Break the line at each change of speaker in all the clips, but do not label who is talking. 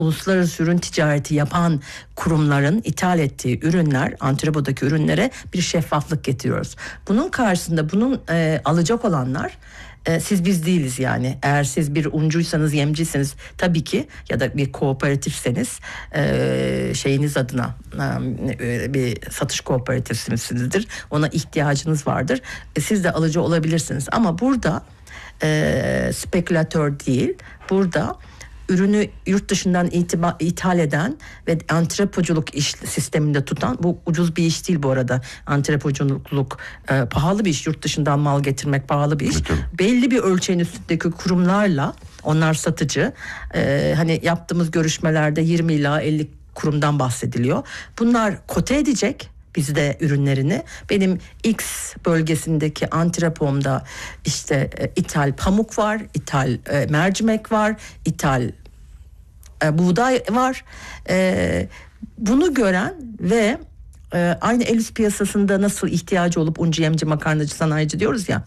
uluslararası ürün ticareti yapan kurumların ithal ettiği ürünler, antrepodaki ürünlere bir şeffaflık getiriyoruz. Bunun karşısında bunun alacak olanlar siz biz değiliz yani. Eğer siz bir uncuysanız, yemciyseniz tabii ki, ya da bir kooperatifseniz şeyiniz adına bir satış kooperatifsinizdir. Ona ihtiyacınız vardır. Siz de alıcı olabilirsiniz. Ama burada spekülatör değil. Burada ürünü yurt dışından ithal eden ve antrepoculuk iş sisteminde tutan, bu ucuz bir iş değil bu arada. Antrepoculuk pahalı bir iş. Yurt dışından mal getirmek pahalı bir iş. Belli bir ölçeğin üstündeki kurumlarla, onlar satıcı. Hani yaptığımız görüşmelerde 20 ila 50 kurumdan bahsediliyor. Bunlar kote edecek bizde ürünlerini. Benim X bölgesindeki antrepomda işte ithal pamuk var, ithal mercimek var, ithal buğday var. Bunu gören ve aynı el üstü piyasasında nasıl ihtiyacı olup uncu, yemci, makarnacı, sanayici diyoruz ya,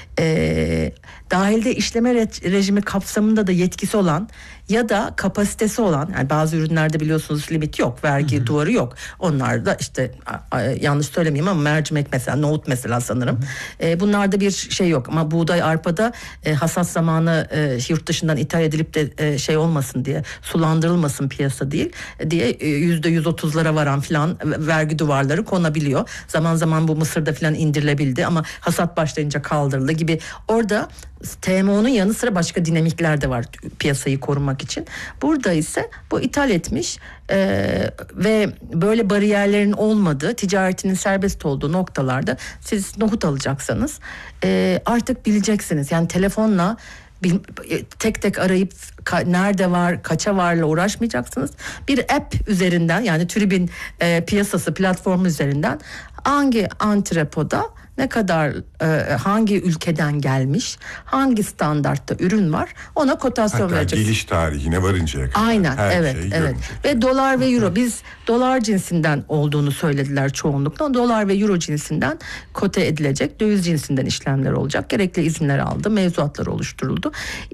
dahilde işleme rejimi kapsamında da yetkisi olan ya da kapasitesi olan, yani bazı ürünlerde biliyorsunuz limit yok, vergi duvarı yok. Onlar da işte yanlış söylemeyeyim ama mercimek mesela, nohut mesela sanırım. Bunlarda bir şey yok ama buğday, arpada hasat zamanı yurt dışından ithal edilip de şey olmasın diye, sulandırılmasın piyasa değil diye %130'lara varan filan vergi duvarları konabiliyor. Zaman zaman bu Mısır'da filan indirilebildi ama hasat başlayınca kaldırıldı gibi. Orada TMO'nun yanı sıra başka dinamikler de var piyasayı korumak için. Burada ise bu ithal etmiş ve böyle bariyerlerin olmadığı, ticaretinin serbest olduğu noktalarda siz nohut alacaksanız artık bileceksiniz. Yani telefonla tek tek arayıp nerede var, kaça varla uğraşmayacaksınız. Bir app üzerinden, yani TÜRİB'in piyasası platformu üzerinden hangi antrepoda ne kadar hangi ülkeden gelmiş, hangi standartta ürün var, ona kotasyon vereceksiniz.
Geliş tarihine varıncaya kadar.
Aynen, evet. Ve dolar ve euro, biz dolar cinsinden olduğunu söylediler çoğunlukla. Dolar ve euro cinsinden kote edilecek, döviz cinsinden işlemler olacak. Gerekli izinler aldı, mevzuatlar oluşturuldu.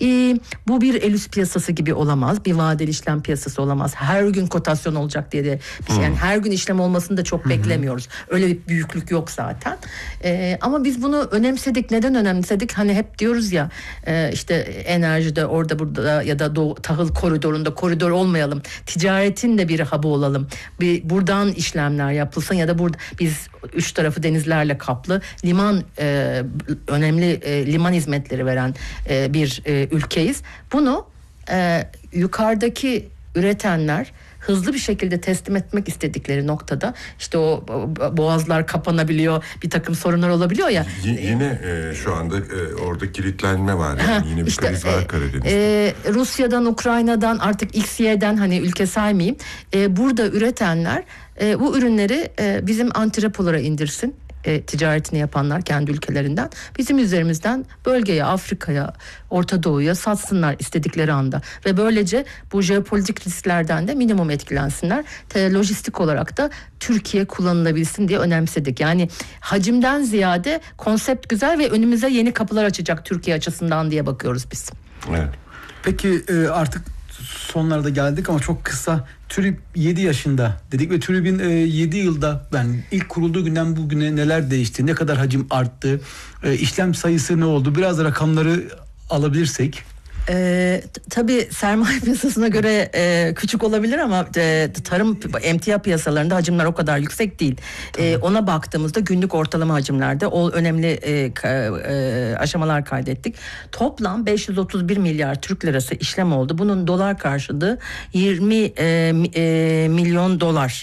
Bu bir el üst piyasası gibi olamaz, bir vadeli işlem piyasası olamaz. Her gün kotasyon olacak diye de bir şey, yani her gün işlem olmasını da çok beklemiyoruz. Öyle bir büyüklük yok zaten. Ama biz bunu önemsedik. Neden önemsedik? Hani hep diyoruz ya işte enerjide, orada burada ya da tahıl koridorunda koridor olmayalım. Ticaretin de bir hub'ı olalım. Buradan işlemler yapılsın ya da burada biz 3 tarafı denizlerle kaplı, liman önemli liman hizmetleri veren bir ülkeyiz. Bunu yukarıdaki üretenler hızlı bir şekilde teslim etmek istedikleri noktada işte o boğazlar kapanabiliyor, bir takım sorunlar olabiliyor ya.
Yine şu anda orada kilitlenme var, yani yine bir işte, kriz var Karadeniz'de.
Rusya'dan, Ukrayna'dan, artık XY'den, hani ülke saymayayım. Burada üretenler bu ürünleri bizim antrepolara indirsin. Ticaretini yapanlar kendi ülkelerinden bizim üzerimizden bölgeye, Afrika'ya, Orta Doğu'ya satsınlar istedikleri anda ve böylece bu jeopolitik risklerden de minimum etkilensinler. Lojistik olarak da Türkiye kullanılabilsin diye önemsedik. Yani hacimden ziyade konsept güzel ve önümüze yeni kapılar açacak Türkiye açısından diye bakıyoruz biz.
Evet.
Peki artık sonlarda geldik ama çok kısa. TÜRİB 7 yaşında dedik ve TÜRİB'in 7 yılda, yani ilk kurulduğu günden bugüne neler değişti, ne kadar hacim arttı, işlem sayısı ne oldu, biraz da rakamları alabilirsek.
Tabii sermaye piyasasına göre küçük olabilir ama tarım emtia piyasalarında hacimler o kadar yüksek değil. Ona baktığımızda günlük ortalama hacimlerde önemli aşamalar kaydettik. Toplam 531 milyar Türk lirası işlem oldu. Bunun dolar karşılığı 20 milyon dolar.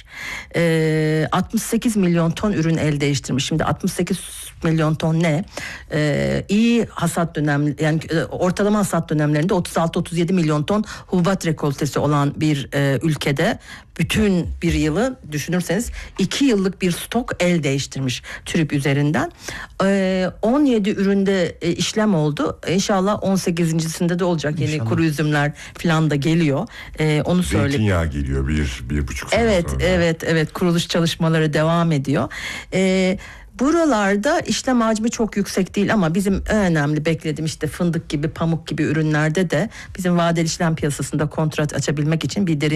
68 milyon ton ürün el değiştirmiş. Şimdi 68 milyon ton ne? İyi hasat dönemleri, yani ortalama hasat dönemlerinde 36-37 milyon ton hububat rekoltesi olan bir ülkede bütün bir yılı düşünürseniz 2 yıllık bir stok el değiştirmiş TÜRİB üzerinden. 17 üründe işlem oldu. İnşallah 18.sinde de olacak. Yeni kuru üzümler falan da geliyor. Onu söyleyeyim.
Zeytinyağı geliyor bir buçuk sene
sonra. Evet. Kuruluş çalışmaları devam ediyor. Buralarda işlem hacmi çok yüksek değil ama bizim en önemli beklediğim işte fındık gibi, pamuk gibi ürünlerde de bizim vadeli işlem piyasasında kontrat açabilmek için bir derin